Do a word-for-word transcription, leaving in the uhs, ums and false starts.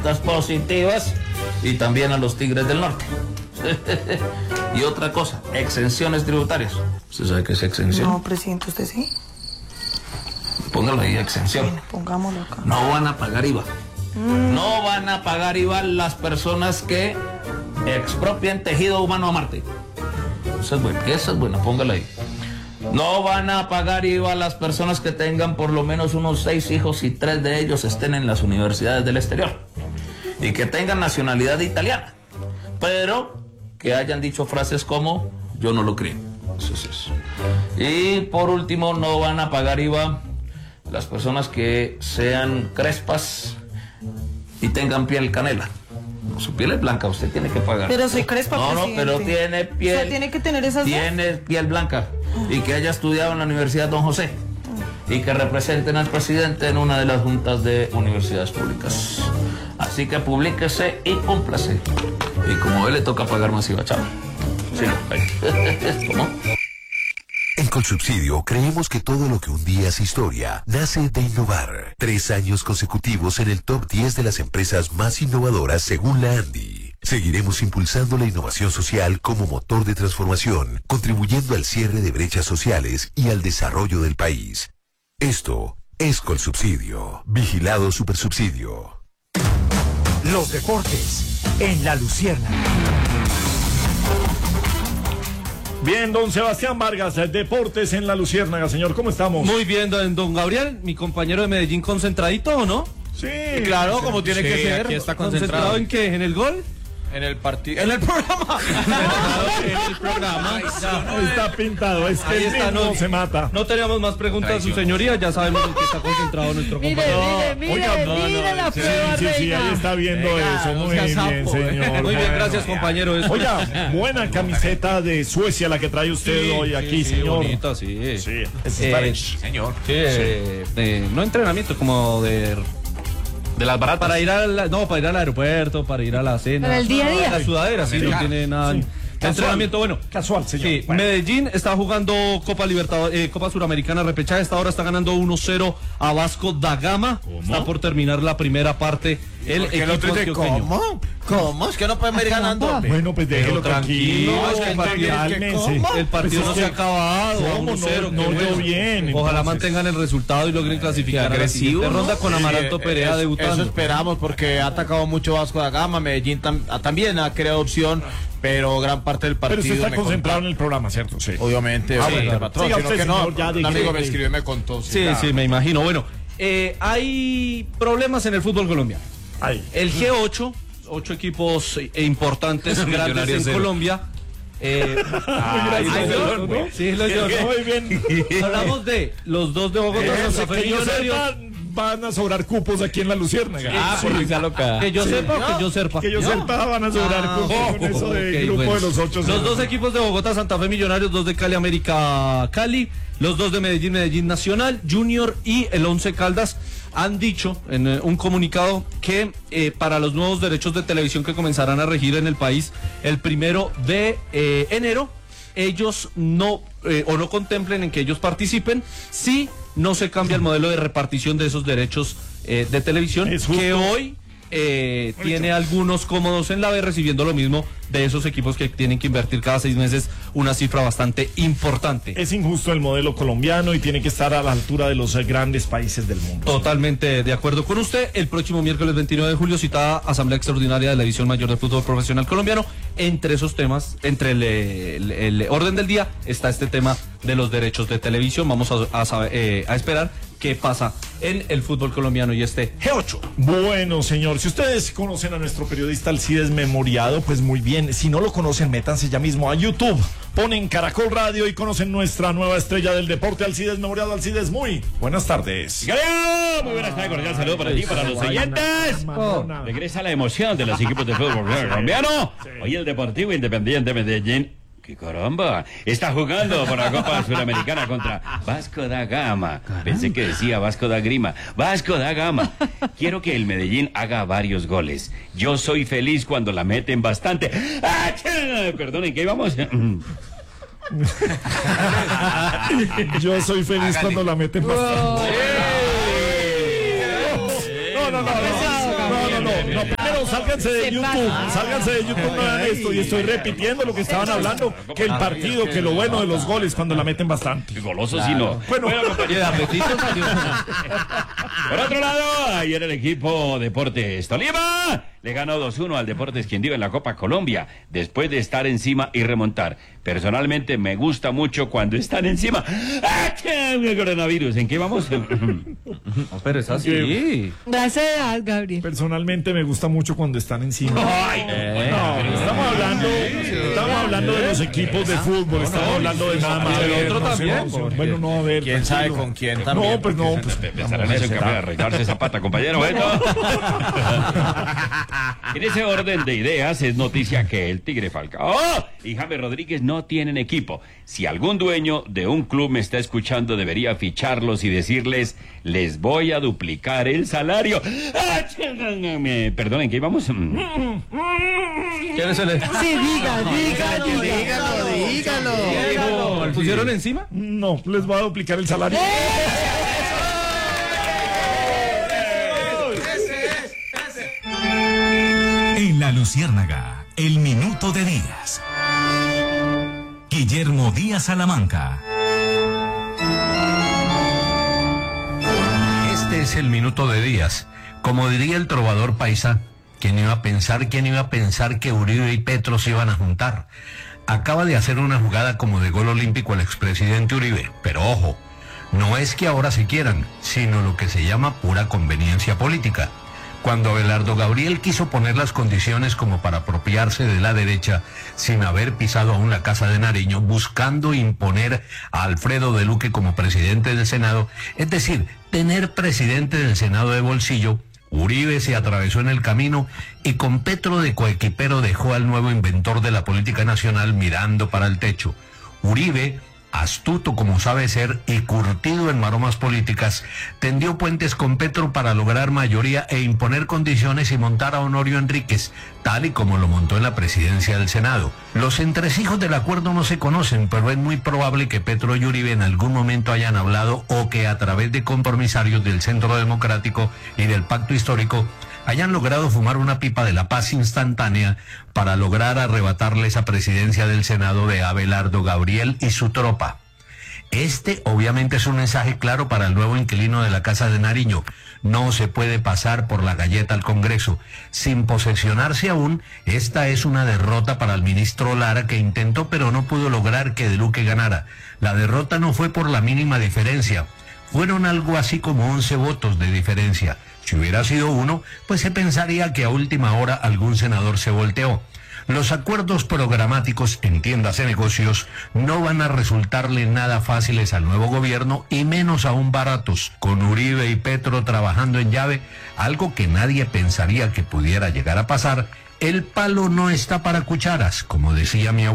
muestras positivas y también a los Tigres del Norte. Y otra cosa, exenciones tributarias. ¿Usted sabe qué es exención? No, presidente, ¿usted sí? Póngalo ahí, exención. Bueno, pongámoslo acá. No van a pagar I V A. Mm. No van a pagar I V A las personas que expropien tejido humano a Marte. Esa es buena, esa es buena, póngala ahí. No van a pagar I V A las personas que tengan por lo menos unos seis hijos y tres de ellos estén en las universidades del exterior. Y que tengan nacionalidad italiana. Pero que hayan dicho frases como, yo no lo creo. Eso es eso. Y por último, no van a pagar I V A las personas que sean crespas y tengan piel canela. No, su piel es blanca, usted tiene que pagar. Pero soy crespa, No, presidente. no, pero tiene piel. O sea, tiene que tener esas Tiene dos. piel blanca y que haya estudiado en la Universidad Don José y que representen al presidente en una de las juntas de universidades públicas. Así que publíquese y cúmplase. Y como a él le toca pagar más I V A, chao. Sí, ahí. ¿Cómo? En Colsubsidio creemos que todo lo que un día es historia nace de innovar. Tres años consecutivos en el top diez de las empresas más innovadoras según la ANDI. Seguiremos impulsando la innovación social como motor de transformación, contribuyendo al cierre de brechas sociales y al desarrollo del país. Esto es Colsubsidio. Vigilado Supersubsidio. Los deportes en La Luciérnaga. Bien, don Sebastián Vargas, Deportes en La Luciérnaga, señor, ¿cómo estamos? Muy bien, don, don Gabriel, mi compañero de Medellín, concentradito, ¿o no? Sí. Claro, como tiene sí, que ser. aquí está ¿Concentrado concentrado. en qué? ¿En el gol? En el partido. En el programa. En el programa. Está pintado, es que Ahí el está, ritmo no, se mata. No teníamos más preguntas, su señoría, ya sabemos en qué está concentrado nuestro Mire, compañero. mire, Oiga, mire, no, mire no, la sí, prueba, sí, sí, reina. ahí está viendo Venga, eso, no muy sea bien, sapo, señor. Muy bien, Bueno. gracias, compañero. Eso. Oiga, buena camiseta de Suecia la que trae usted Sí, hoy sí, aquí, sí, señor. bonita, sí. Sí, es Eh, Spanish. Señor. Sí, eh, de- no entrenamiento, como de... De las baratas. Para ir al, no, para ir al aeropuerto, para ir a la cena. Para el día a día. La sudadera, sí, no Claro, tiene nada. sí. de Casual. entrenamiento, bueno. Casual, señor. Sí, Bueno. Medellín está jugando Copa Libertadores, eh, Copa Suramericana repechaje. Esta hora está ganando uno cero a Vasco da Gama. Está por terminar la primera parte. El ¿Por qué el equipo otro dice, antioqueño. ¿cómo? ¿Cómo? Es que no podemos ir ganando. Bueno, pues déjelo tranquilo, tranquilo. es que el partido- cálmense. El partido Pues no es se ha que- acabado. ¿Cómo? uno cero, No, qué no bueno. oyó bien, Ojalá entonces. mantengan el resultado y logren clasificar a la agresivo, siguiente ¿no? ronda con Amaranto Sí, Perea eso- debutando. Eso esperamos porque ha atacado mucho Vasco da Gama. Medellín tam- ah, también ha creado opción, pero gran parte del partido. Pero usted está me concentrado contó- en el programa, ¿cierto? Sí. Obviamente, Ah, sí, bueno, patrón, siga sino usted, que no, señor, ya de un amigo que- me escribió y me contó. Sí, claro. sí, me imagino. Bueno, eh, hay problemas en el fútbol colombiano. Ahí. El G ocho, ocho equipos eh, importantes, grandes Millonarios en cero. Colombia. Eh, Ay, ahí señor, lo- ¿no? sí, lo yo, ¿no? Muy bien. Hablamos de los dos de Bogotá, Eh, Santa Fe que yo Millonarios. sepa, van a sobrar cupos aquí en La Luciérnaga. Ah, Sí. porque sea loca. Que yo sepa o que yo sepa. Que yo ¿No? sepa, van a sobrar Ah, cupos con eso de ok, grupo bueno. de los ocho. Los dos equipos de Bogotá, Santa Fe Millonarios, dos de Cali América Cali, los dos de Medellín, Medellín Nacional, Junior y el Once Caldas han dicho en eh, un comunicado que eh, para los nuevos derechos de televisión que comenzarán a regir en el país el primero de eh, enero, ellos no eh, o no contemplen en que ellos participen si no se cambia el modelo de repartición de esos derechos eh, de televisión Es justo. que hoy eh, tiene algunos cómodos en la B recibiendo lo mismo de esos equipos que tienen que invertir cada seis meses una cifra bastante importante. Es injusto el modelo colombiano y tiene que estar a la altura de los eh, grandes países del mundo. Totalmente de acuerdo con usted. El próximo miércoles veintinueve de julio citada Asamblea Extraordinaria de la División Mayor de Fútbol Profesional Colombiano. Entre esos temas, entre el, el- el orden del día está este tema de los derechos de televisión. Vamos a, a saber, eh, a esperar qué pasa en el fútbol colombiano y este G ocho. Bueno, señor, si ustedes conocen a nuestro periodista Alcides Memoriado, pues muy bien. Si no lo conocen, métanse ya mismo a YouTube. Ponen Caracol Radio y conocen nuestra nueva estrella del deporte, Alcides Memoriado. Alcides, muy buenas tardes. Muy buenas tardes, cordial saludo para ti, para los oyentes. Marrona. Regresa la emoción de los equipos de fútbol colombiano. Hoy el Deportivo Independiente Medellín. ¡Qué caramba! Está jugando por la Copa Suramericana contra Vasco da Gama. Pensé que decía Vasco da Grima. Vasco da Gama. Quiero que el Medellín haga varios goles. Yo soy feliz cuando la meten bastante. ¡Ah, perdonen, ¿qué íbamos? Yo soy feliz cuando la meten bastante. No, no, no, no, no, no, no, no, no. Compañeros, sálganse de Se YouTube, pasa. sálganse de YouTube, no hagan esto. Y estoy repitiendo lo que estaban hablando, que el partido, que lo bueno de los goles cuando la meten bastante. Goloso sí no. Bueno, Y de apetito salió. Por otro lado, ayer el equipo Deportes Tolima le ganó dos uno al Deportes Quindío en la Copa Colombia, después de estar encima y remontar. Personalmente me gusta mucho cuando están encima. ¡Ah, qué el coronavirus! ¿En qué vamos? No, pero es así. Gracias, Gabriel. personalmente me gusta mucho cuando están encima. Ay, No, estamos hablando, estamos hablando de los equipos de fútbol, estamos hablando de nada más. y del otro no sé, también, no sé. porque- Bueno, no, a ver. ¿Quién sabe tranquilo. con quién también? No, pues no, Porque pues pensarán eso en cambio de arreglarse esa pata, compañero. ¿eh? No. En ese orden de ideas es noticia que el Tigre Falcao y James Rodríguez no tienen equipo. Si algún dueño de un club me está escuchando, debería ficharlos y decirles, les voy a duplicar el salario. ¡Ah, me- Perdonen, ¿qué íbamos? ¿Quién es el? Sí, diga, dígalo. Dígalo, dígalo. ¿Lo pusieron encima? no, les voy a duplicar el salario. En La Luciérnaga, el minuto de Díaz. Guillermo Díaz Salamanca. Este es el minuto de Díaz. Como diría el trovador paisa, ¿quién iba a pensar, quién iba a pensar que Uribe y Petro se iban a juntar? Acaba de hacer una jugada como de gol olímpico el expresidente Uribe, pero ojo, no es que ahora se quieran, sino lo que se llama pura conveniencia política. Cuando Abelardo Gabriel quiso poner las condiciones como para apropiarse de la derecha, sin haber pisado aún la Casa de Nariño, buscando imponer a Alfredo de Luque como presidente del Senado, es decir, tener presidente del Senado de bolsillo, Uribe se atravesó en el camino y con Petro de coequipero dejó al nuevo inventor de la política nacional mirando para el techo. Uribe, astuto como sabe ser y curtido en maromas políticas, tendió puentes con Petro para lograr mayoría e imponer condiciones y montar a Honorio Enríquez, tal y como lo montó en la presidencia del Senado. Los entresijos del acuerdo no se conocen, pero es muy probable que Petro y Uribe en algún momento hayan hablado o que a través de compromisarios del Centro Democrático y del Pacto Histórico hayan logrado fumar una pipa de la paz instantánea para lograr arrebatarle esa presidencia del Senado de Abelardo Gabriel y su tropa. Este obviamente es un mensaje claro para el nuevo inquilino de la Casa de Nariño. No se puede pasar por la galleta al Congreso. Sin posesionarse aún, esta es una derrota para el ministro Lara, que intentó pero no pudo lograr que De Luque ganara. La derrota no fue por la mínima diferencia. Fueron algo así como once votos de diferencia. Si hubiera sido uno, pues se pensaría que a última hora algún senador se volteó. Los acuerdos programáticos, entiéndase negocios, no van a resultarle nada fáciles al nuevo gobierno y menos aún baratos, con Uribe y Petro trabajando en llave, algo que nadie pensaría que pudiera llegar a pasar. El palo no está para cucharas, como decía mi abuelo.